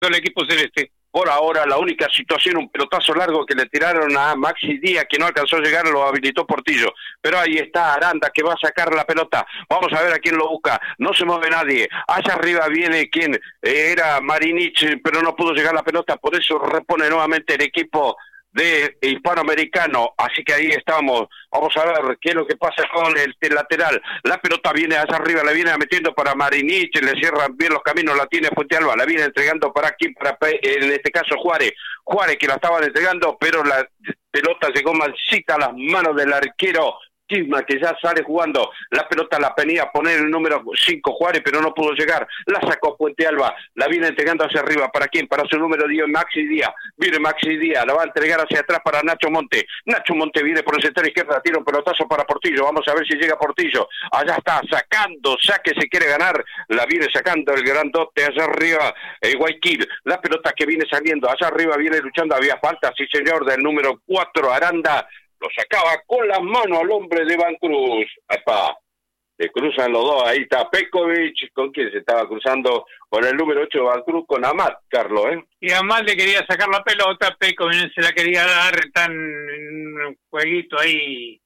el equipo celeste. Por ahora, la única situación, un pelotazo largo que le tiraron a Maxi Díaz, que no alcanzó a llegar, lo habilitó Portillo. Pero ahí está Aranda, que va a sacar la pelota. Vamos a ver a quién lo busca. No se mueve nadie. Allá arriba viene quien era Marinich, pero no pudo llegar la pelota. Por eso repone nuevamente el equipo de Hispanoamericano, así que ahí estamos. Vamos a ver qué es lo que pasa con el lateral. La pelota viene allá arriba, la viene metiendo para Marinich, le cierran bien los caminos, la tiene Fuente Alba, la viene entregando para aquí, en este caso Juárez que la estaban entregando, pero la pelota llegó malcita a las manos del arquero Chisma, que ya sale jugando. La pelota la venía a poner el número 5 Juárez, pero no pudo llegar. La sacó Fuente Alba, la viene entregando hacia arriba. ¿Para quién? Para su número 10, Maxi Díaz. Viene Maxi Díaz, la va a entregar hacia atrás para Nacho Monte. Nacho Monte viene por el sector izquierda, tira un pelotazo para Portillo. Vamos a ver si llega Portillo. Allá está, sacando, saque, se quiere ganar. La viene sacando el grandote allá arriba, Guayquil. La pelota que viene saliendo, allá arriba viene luchando. Había falta, sí señor, del número 4, Aranda. Lo sacaba con las manos al hombre de Van Cruz. ¡Epa! Se cruzan los dos. Ahí está Pekovic. ¿Con quién se estaba cruzando? Con el número 8 de Van Cruz, con Amat, Carlos, ¿eh? Y Amat le quería sacar la pelota, Pekovic se la quería dar, tan un jueguito ahí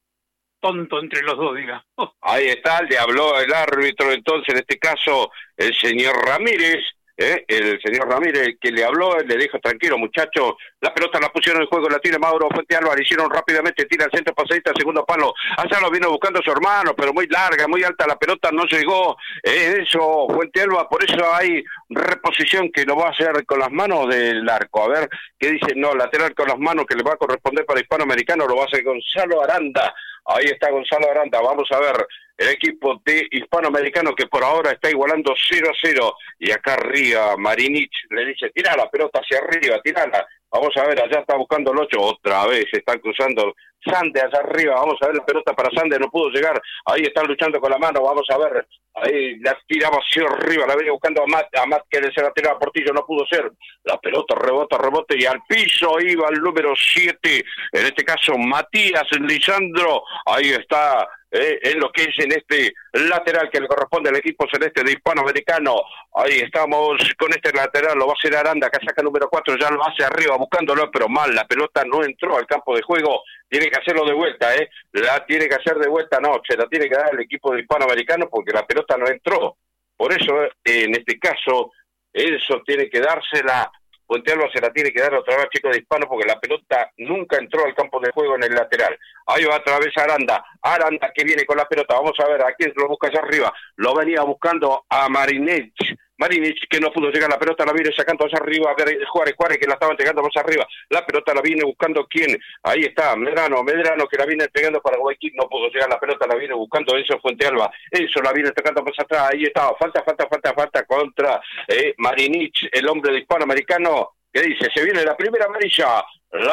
tonto entre los dos, diga. Ahí está, le habló el árbitro, entonces, en este caso, el señor Ramírez. El señor Ramírez que le habló, le dijo tranquilo muchacho, la pelota la pusieron en juego, la tiene Mauro Fuente Alba, le hicieron rápidamente, tira al centro, pasadita al segundo palo, allá lo vino buscando su hermano, pero muy larga, muy alta la pelota, no llegó, eso Fuente Alba, por eso hay reposición que lo va a hacer con las manos del arco. A ver qué dice, no, lateral con las manos que le va a corresponder para Hispanoamericano, lo va a hacer Gonzalo Aranda. Ahí está Gonzalo Aranda, vamos a ver el equipo de Hispanoamericano que por ahora está igualando 0-0, y acá arriba Marinich le dice, tira la pelota hacia arriba, tirala. Vamos a ver, allá está buscando el 8, otra vez están cruzando Sande allá arriba, vamos a ver la pelota para Sande, no pudo llegar, ahí están luchando con la mano, vamos a ver, ahí la tiraba hacia arriba, la venía buscando a Matt que se la tiraba a Portillo, no pudo ser, la pelota rebote y al piso iba el número 7, en este caso Matías Lisandro, ahí está, en lo que es en este lateral que le corresponde al equipo celeste de Hispanoamericano. Ahí estamos con este lateral, lo va a hacer Aranda, que saca número 4, ya lo hace arriba buscándolo, pero mal, la pelota no entró al campo de juego, tiene que hacerlo de vuelta, la tiene que hacer de vuelta, no, se la tiene que dar el equipo de Hispanoamericano porque la pelota no entró, por eso en este caso, eso tiene que dársela, Fuente Alba se la tiene que dar otra vez, chicos de Hispano, porque la pelota nunca entró al campo de juego en el lateral. Ahí va otra vez Aranda que viene con la pelota, vamos a ver a quién lo busca allá arriba, lo venía buscando a Marinich que no pudo llegar, la pelota la viene sacando allá arriba, a ver Juárez que la estaba entregando más arriba, la pelota la viene buscando quién, ahí está Medrano que la viene entregando para Guayquil, no pudo llegar, la pelota la viene buscando Enzo Fuente Alba, Enzo la viene entregando más atrás, ahí está, falta contra Marinich, el hombre de Hispanoamericano, que dice, se viene la primera amarilla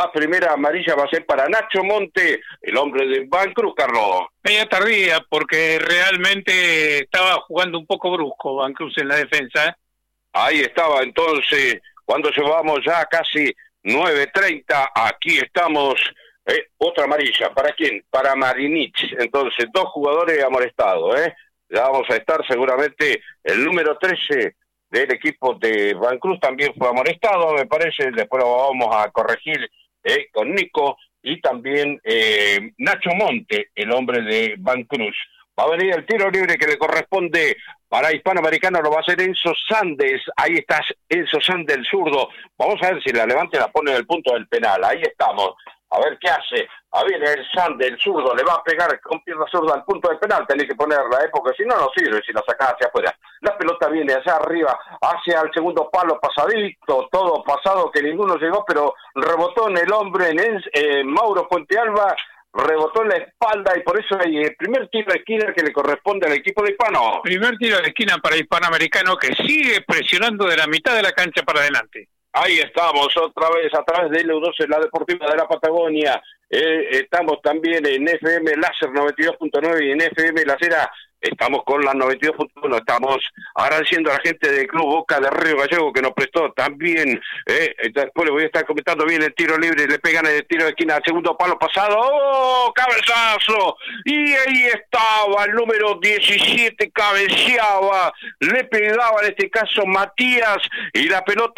va a ser para Nacho Monte, el hombre de Van Cruz, Carlos. Media tardía, porque realmente estaba jugando un poco brusco Van Cruz en la defensa. Ahí estaba entonces, cuando llevamos ya casi 9:30, aquí estamos, otra amarilla, ¿para quién? Para Marinich, entonces 2 jugadores amonestados, ya vamos a estar seguramente, el número 13 del equipo de Van Cruz también fue amonestado, me parece, después lo vamos a corregir con Nico, y también Nacho Monte, el hombre de Van Cruz. Va a venir el tiro libre que le corresponde para Hispanoamericano, lo va a hacer Enzo Sandes, ahí está Enzo Sandes, el zurdo, vamos a ver si la levanta y la pone en el punto del penal, ahí estamos. A ver qué hace. Ahí viene el Sande, el zurdo, le va a pegar con pierna zurda al punto del penal, tenés que ponerla, porque si no, no sirve si la sacás hacia afuera. La pelota viene hacia arriba, hacia el segundo palo, pasadito, todo pasado, que ninguno llegó, pero rebotó en el hombre, en Mauro Fuente Alba, rebotó en la espalda, y por eso hay el primer tiro de esquina que le corresponde al equipo de Hispano. Primer tiro de esquina para Hispanoamericano, que sigue presionando de la mitad de la cancha para adelante. Ahí estamos otra vez a través de LU12, la Deportiva de la Patagonia. Estamos también en FM Láser 92.9 y en FM La Cera Estamos con la 92.1, estamos agradeciendo a la gente del Club Boca de Río Gallego que nos prestó también, después les voy a estar comentando bien el tiro libre, le pegan el tiro de esquina al segundo palo pasado, ¡oh, cabezazo! Y ahí estaba el número 17, cabeceaba, le pegaba en este caso Matías, y la pelota